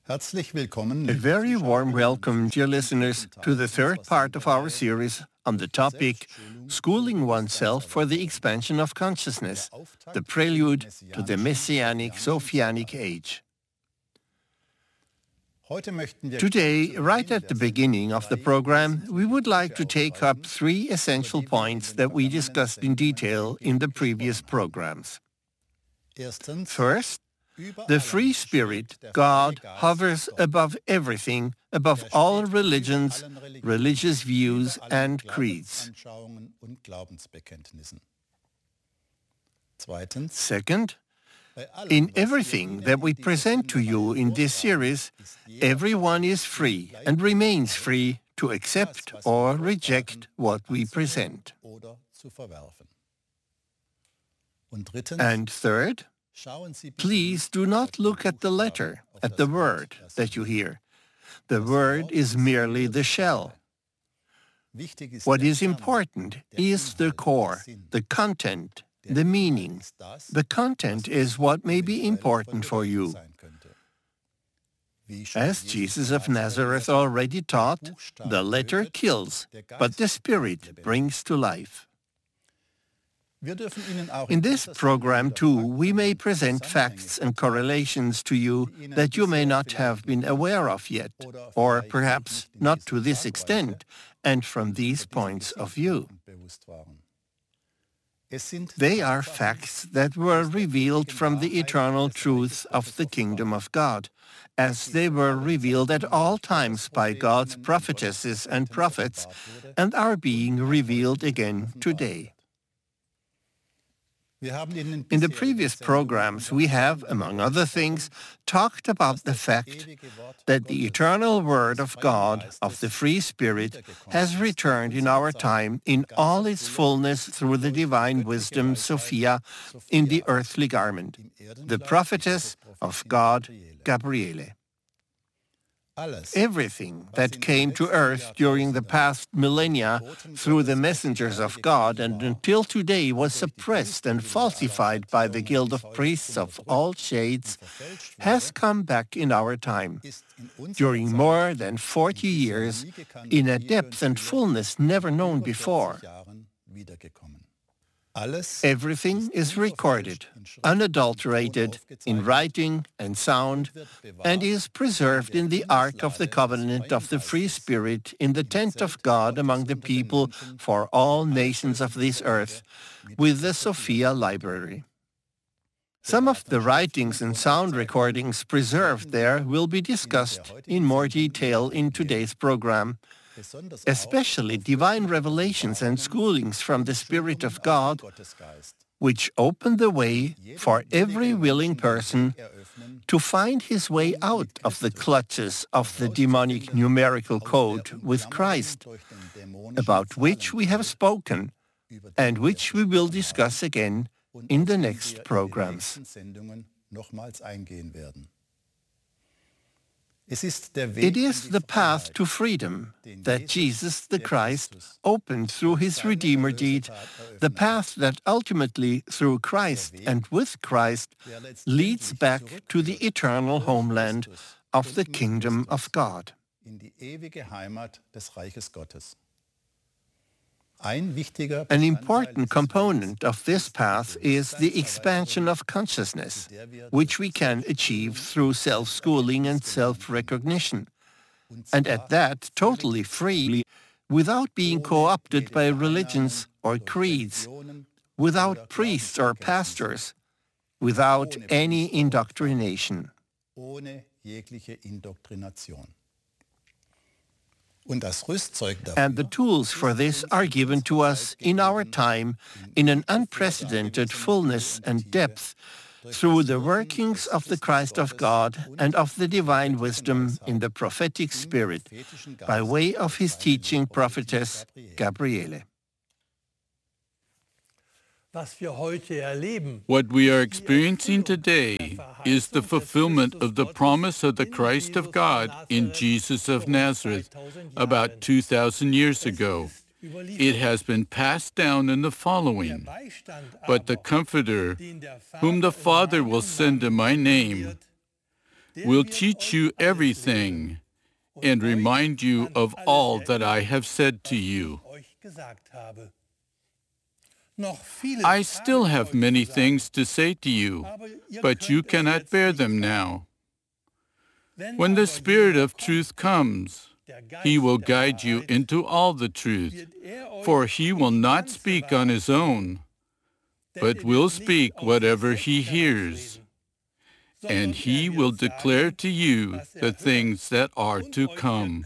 A very warm welcome, dear listeners, to the third part of our series on the topic Schooling Oneself for the Expansion of Consciousness, the Prelude to the Messianic Sophianic Age. Today, right at the beginning of the program, we would like to take up three essential points that we discussed in detail in the previous programs. First, the free spirit, God, hovers above everything, above all religions, religious views, and creeds. Second, in everything that we present to you in this series, everyone is free and remains free to accept or reject what we present. And third, please do not look at the letter, at the word that you hear. The word is merely the shell. What is important is the core, the content, the meaning. The content is what may be important for you. As Jesus of Nazareth already taught, the letter kills, but the Spirit brings to life. In this program, too, we may present facts and correlations to you that you may not have been aware of yet, or perhaps not to this extent, and from these points of view. They are facts that were revealed from the eternal truth of the kingdom of God, as they were revealed at all times by God's prophetesses and prophets, and are being revealed again today. In the previous programs, we have, among other things, talked about the fact that the eternal Word of God, of the free Spirit, has returned in our time in all its fullness through the divine wisdom, Sophia, in the earthly garment, the prophetess of God, Gabriele. Everything that came to earth during the past millennia through the messengers of God and until today was suppressed and falsified by the guild of priests of all shades has come back in our time, during more than 40 years, in a depth and fullness never known before. Everything is recorded, unadulterated, in writing and sound, and is preserved in the Ark of the Covenant of the Free Spirit in the tent of God among the people for all nations of this earth, with the Sophia Library. Some of the writings and sound recordings preserved there will be discussed in more detail in today's program, especially divine revelations and schoolings from the Spirit of God, which open the way for every willing person to find his way out of the clutches of the demonic numerical code with Christ, about which we have spoken and which we will discuss again in the next programs. It is the path to freedom that Jesus the Christ opened through his Redeemer deed, the path that ultimately, through Christ and with Christ, leads back to the eternal homeland of the kingdom of God. An important component of this path is the expansion of consciousness, which we can achieve through self-schooling and self-recognition, and at that totally freely, without being co-opted by religions or creeds, without priests or pastors, without any indoctrination. And the tools for this are given to us in our time in an unprecedented fullness and depth through the workings of the Christ of God and of the divine wisdom in the prophetic spirit by way of his teaching prophetess Gabriele. What we are experiencing today is the fulfillment of the promise of the Christ of God in Jesus of Nazareth about 2,000 years ago. It has been passed down in the following: "But the Comforter, whom the Father will send in my name, will teach you everything and remind you of all that I have said to you. I still have many things to say to you, but you cannot bear them now. When the Spirit of truth comes, He will guide you into all the truth, for He will not speak on His own, but will speak whatever He hears, and He will declare to you the things that are to come.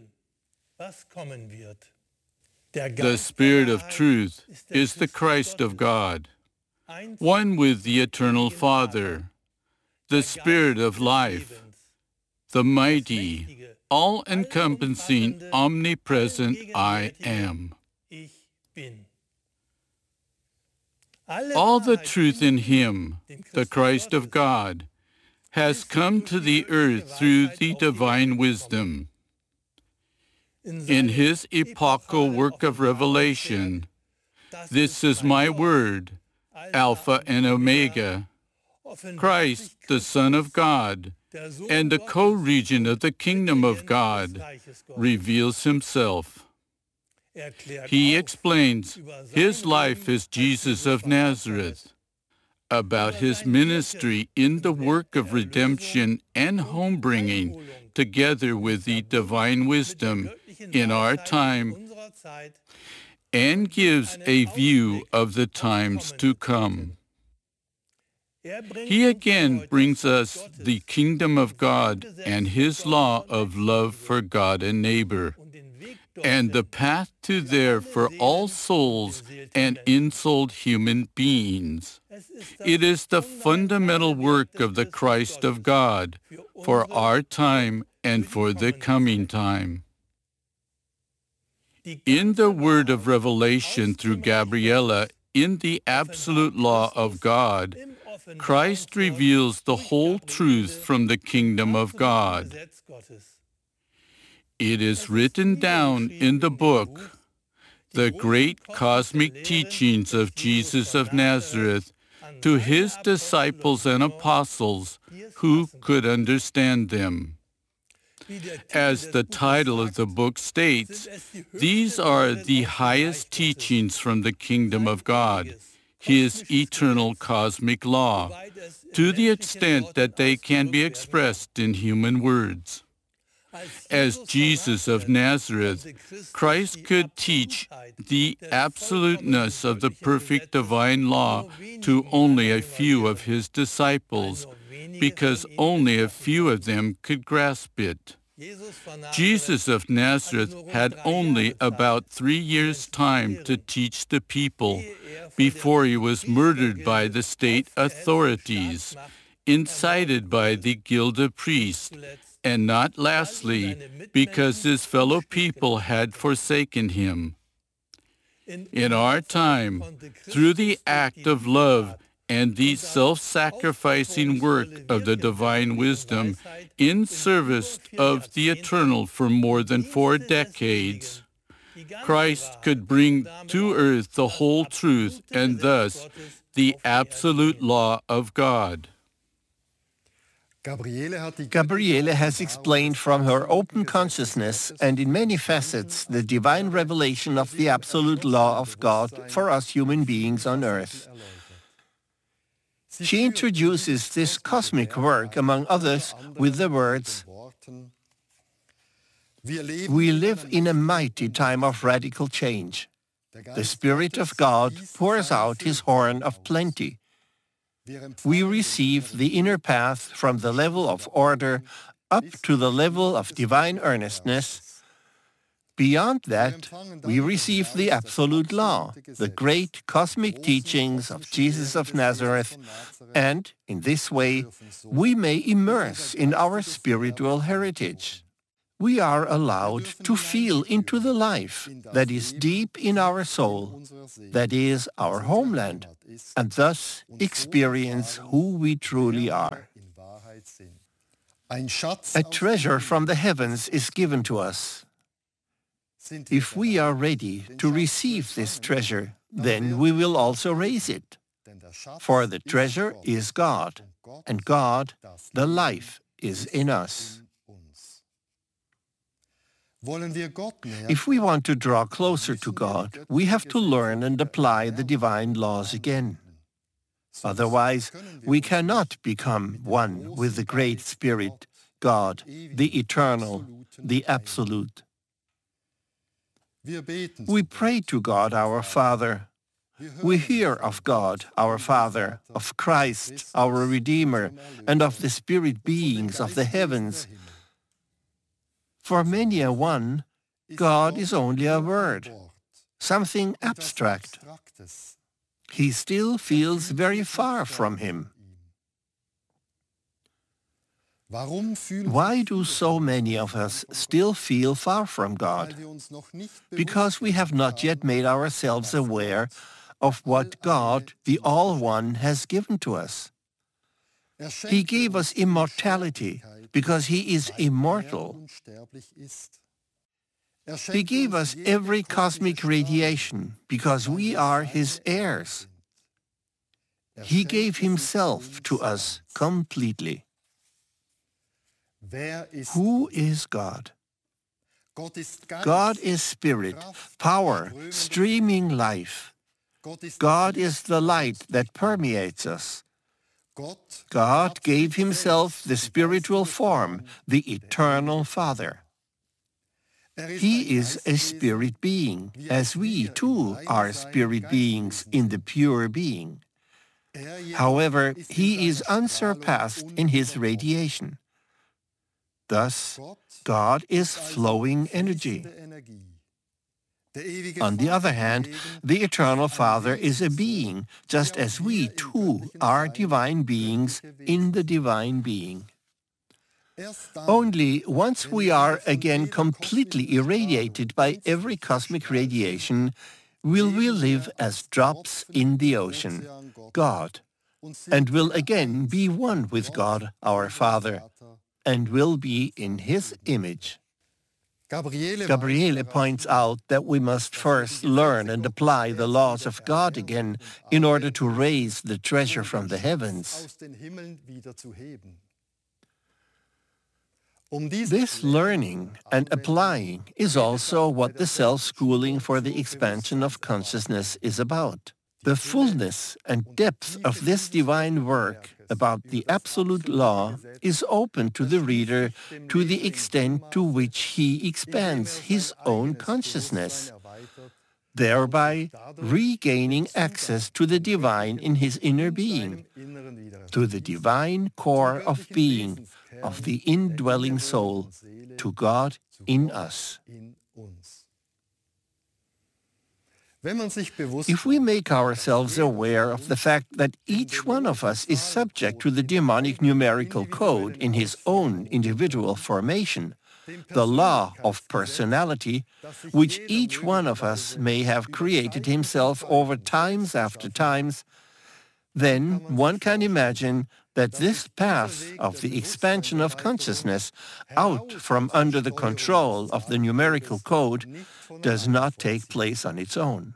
The Spirit of truth is the Christ of God, one with the eternal Father, the Spirit of life, the mighty, all-encompassing, omnipresent I Am. All the truth in Him, the Christ of God, has come to the earth through the divine wisdom. In His epochal work of revelation, this is my word, Alpha and Omega, Christ, the Son of God, and the co-regent of the kingdom of God, reveals Himself. He explains His life as Jesus of Nazareth, about His ministry in the work of redemption and home-bringing, together with the divine wisdom in our time, and gives a view of the times to come. He again brings us the kingdom of God and His law of love for God and neighbor, and the path to there for all souls and ensouled human beings. It is the fundamental work of the Christ of God for our time and for the coming time. In the word of revelation through Gabriela, in the absolute law of God, Christ reveals the whole truth from the kingdom of God. It is written down in the book, the great cosmic teachings of Jesus of Nazareth, to His disciples and apostles who could understand them. As the title of the book states, these are the highest teachings from the kingdom of God, His eternal cosmic law, to the extent that they can be expressed in human words. As Jesus of Nazareth, Christ could teach the absoluteness of the perfect divine law to only a few of His disciples, because only a few of them could grasp it. Jesus of Nazareth had only about 3 years' time to teach the people before He was murdered by the state authorities, incited by the guild of priests, and not lastly, because His fellow people had forsaken Him. In our time, through the act of love and the self-sacrificing work of the divine wisdom in service of the eternal for more than 4 decades, Christ could bring to earth the whole truth and thus the absolute law of God. Gabriele has explained from her open consciousness and in many facets the divine revelation of the absolute law of God for us human beings on earth. She introduces this cosmic work, among others, with the words, "We live in a mighty time of radical change. The Spirit of God pours out His horn of plenty. We receive the inner path from the level of order up to the level of divine earnestness. Beyond that, we receive the absolute law, the great cosmic teachings of Jesus of Nazareth, and in this way, we may immerse in our spiritual heritage. We are allowed to feel into the life that is deep in our soul, that is our homeland, and thus experience who we truly are. A treasure from the heavens is given to us. If we are ready to receive this treasure, then we will also raise it. For the treasure is God, and God, the life, is in us. If we want to draw closer to God, we have to learn and apply the divine laws again. Otherwise, we cannot become one with the Great Spirit, God, the Eternal, the Absolute. We pray to God our Father. We hear of God our Father, of Christ our Redeemer, and of the spirit beings of the heavens. For many a one, God is only a word, something abstract. He still feels very far from him. Why do so many of us still feel far from God? Because we have not yet made ourselves aware of what God, the All-One, has given to us. He gave us immortality because He is immortal. He gave us every cosmic radiation because we are His heirs. He gave Himself to us completely. Who is God? God is spirit, power, streaming life. God is the light that permeates us. God gave Himself the spiritual form, the Eternal Father. He is a spirit being, as we too are spirit beings in the pure being. However, He is unsurpassed in His radiation. Thus, God is flowing energy. On the other hand, the Eternal Father is a being, just as we too are divine beings in the divine being. Only once we are again completely irradiated by every cosmic radiation will we live as drops in the ocean, God, and will again be one with God, our Father, and will be in His image. Gabriele points out that we must first learn and apply the laws of God again in order to raise the treasure from the heavens. This learning and applying is also what the self-schooling for the expansion of consciousness is about. The fullness and depth of this divine work about the absolute law is open to the reader to the extent to which he expands his own consciousness, thereby regaining access to the divine in his inner being, to the divine core of being, of the indwelling soul, to God in us. If we make ourselves aware of the fact that each one of us is subject to the demonic numerical code in his own individual formation, the law of personality, which each one of us may have created himself over times after times, then one can imagine that this path of the expansion of consciousness out from under the control of the numerical code does not take place on its own.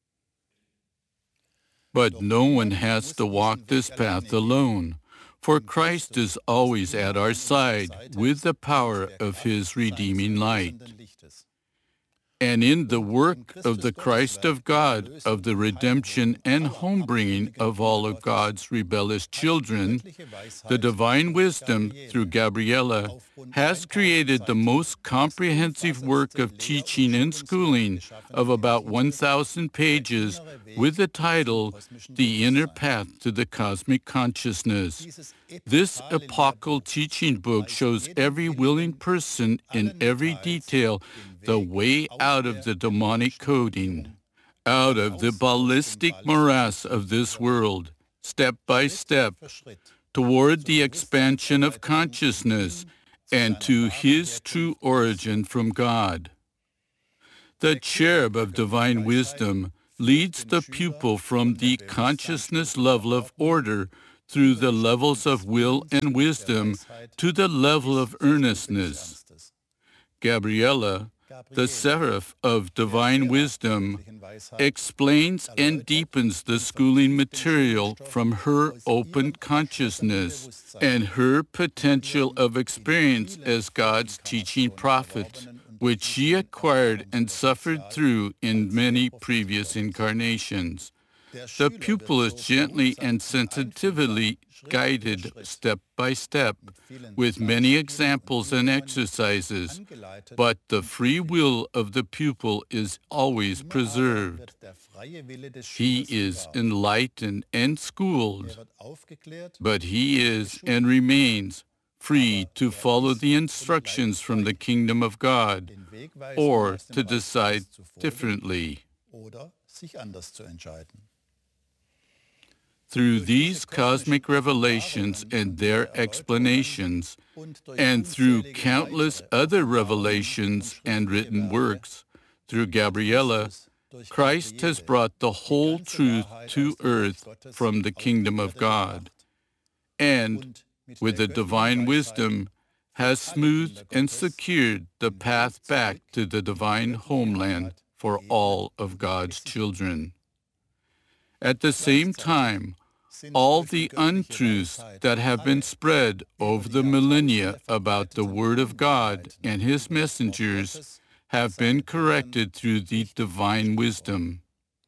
But no one has to walk this path alone, for Christ is always at our side with the power of His redeeming light. And in the work of the Christ of God, of the redemption and home-bringing of all of God's rebellious children, the divine wisdom, through Gabriela, has created the most comprehensive work of teaching and schooling of about 1,000 pages with the title, The Inner Path to the Cosmic Consciousness. This epochal teaching book shows every willing person in every detail the way out of the demonic coding, out of the ballistic morass of this world, step by step, toward the expansion of consciousness and to His true origin from God. The cherub of divine wisdom leads the pupil from the consciousness level of order through the levels of will and wisdom to the level of earnestness. Gabriela, the seraph of divine wisdom, explains and deepens the schooling material from her opened consciousness and her potential of experience as God's teaching prophet, which she acquired and suffered through in many previous incarnations. The pupil is gently and sensitively guided step by step with many examples and exercises, but the free will of the pupil is always preserved. He is enlightened and schooled, but he is and remains free to follow the instructions from the kingdom of God or to decide differently. Through these cosmic revelations and their explanations, and through countless other revelations and written works, through Gabriela, Christ has brought the whole truth to earth from the kingdom of God, and, with the divine wisdom, has smoothed and secured the path back to the divine homeland for all of God's children. At the same time, all the untruths that have been spread over the millennia about the Word of God and His messengers have been corrected through the divine wisdom.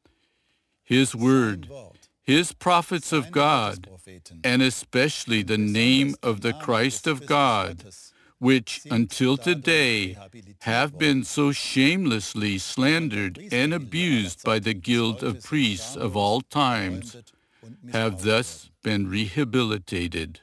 His Word, His prophets of God, and especially the name of the Christ of God, which until today have been so shamelessly slandered and abused by the guild of priests of all times, have thus been rehabilitated.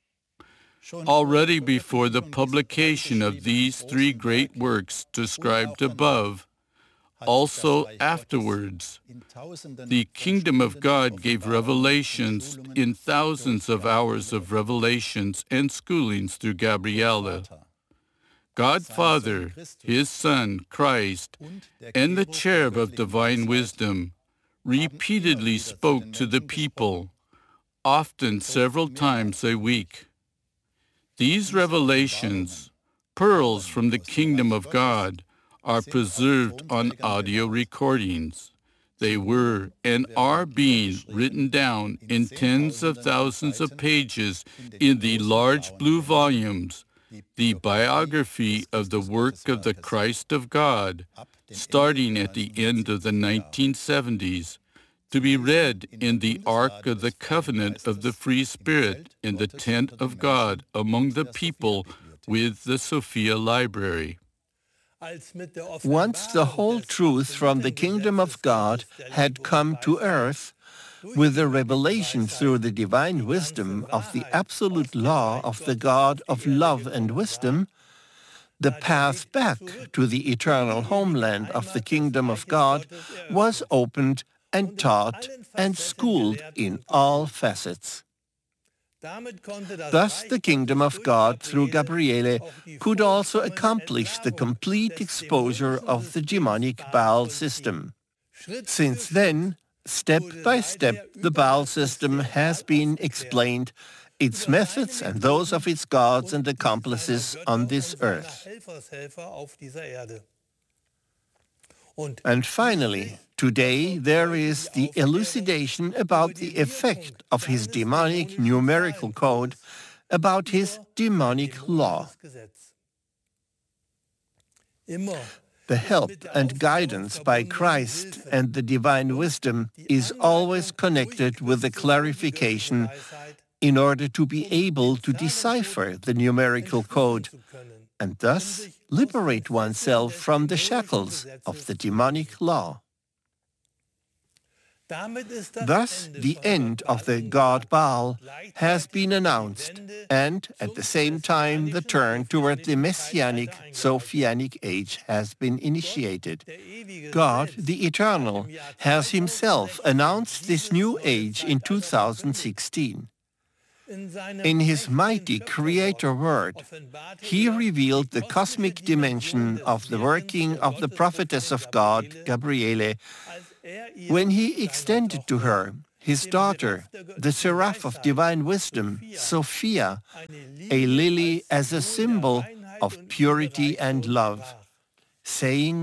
Already before the publication of these three great works described above, also afterwards, the kingdom of God gave revelations in thousands of hours of revelations and schoolings through Gabriela. God Father, His Son, Christ, and the cherub of divine wisdom repeatedly spoke to the people, often several times a week. These revelations, pearls from the kingdom of God, are preserved on audio recordings. They were and are being written down in tens of thousands of pages in the large blue volumes, the biography of the work of the Christ of God, starting at the end of the 1970s, to be read in the Ark of the Covenant of the Free Spirit in the tent of God among the people with the Sophia Library. Once the whole truth from the kingdom of God had come to earth, with the revelation through the divine wisdom of the absolute law of the God of love and wisdom, the path back to the eternal homeland of the kingdom of God was opened and taught and schooled in all facets. Thus, the kingdom of God through Gabriele could also accomplish the complete exposure of the demonic Baal system. Since then, step by step, the Baal system has been explained, its methods and those of its gods and accomplices on this earth. And finally, today there is the elucidation about the effect of his demonic numerical code, about his demonic law. The help and guidance by Christ and the divine wisdom is always connected with the clarification in order to be able to decipher the numerical code and thus liberate oneself from the shackles of the demonic law. Thus, the end of the god Baal has been announced, and at the same time the turn toward the Messianic Sophianic age has been initiated. God, the Eternal, has Himself announced this new age in 2016. In His mighty Creator Word, He revealed the cosmic dimension of the working of the prophetess of God, Gabriele, when He extended to her, His daughter, the seraph of divine wisdom, Sophia, a lily as a symbol of purity and love. saying,